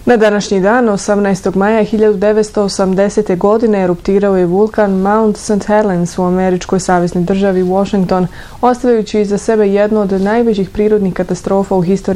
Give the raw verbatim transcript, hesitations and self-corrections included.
Na današnji dan, osamnaestog maja hiljadu devetsto osamdesete. godine, eruptirao je vulkan Mount Saint Helens u američkoj saveznoj državi Washington, ostavljajući iza sebe jednu od najvećih prirodnih katastrofa u historiji